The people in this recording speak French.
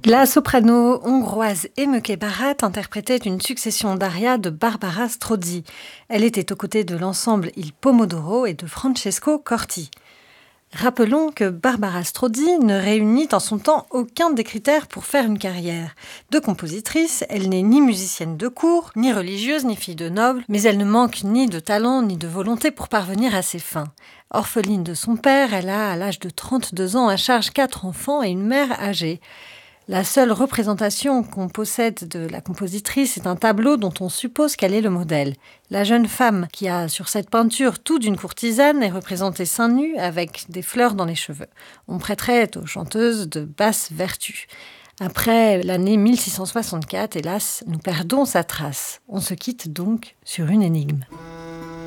La soprano hongroise Emeke Barát interprétait une succession d'arias de Barbara Strozzi. Elle était aux côtés de l'ensemble Il Pomodoro et de Francesco Corti. Rappelons que Barbara Strozzi ne réunit en son temps aucun des critères pour faire une carrière. De compositrice, elle n'est ni musicienne de cour, ni religieuse, ni fille de noble, mais elle ne manque ni de talent ni de volonté pour parvenir à ses fins. Orpheline de son père, elle a, à l'âge de 32 ans, à charge 4 enfants et une mère âgée. La seule représentation qu'on possède de la compositrice est un tableau dont on suppose qu'elle est le modèle. La jeune femme qui a sur cette peinture tout d'une courtisane est représentée seins nus avec des fleurs dans les cheveux. On prêterait aux chanteuses de basse vertu. Après l'année 1664, hélas, nous perdons sa trace. On se quitte donc sur une énigme.